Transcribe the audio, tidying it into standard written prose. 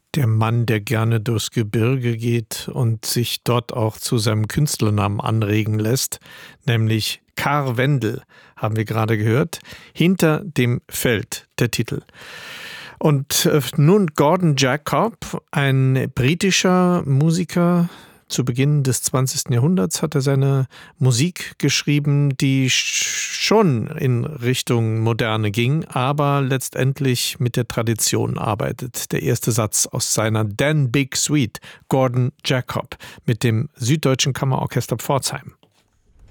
Der Mann, der gerne durchs Gebirge geht und sich dort auch zu seinem Künstlernamen anregen lässt, nämlich Karwendel, haben wir gerade gehört. Hinter dem Feld, der Titel. Und nun Gordon Jacob, ein britischer Musiker. Zu Beginn des 20. Jahrhunderts hat er seine Musik geschrieben, die schon in Richtung Moderne ging, aber letztendlich mit der Tradition arbeitet. Der erste Satz aus seiner Dan Big Suite, Gordon Jacob, mit dem Süddeutschen Kammerorchester Pforzheim.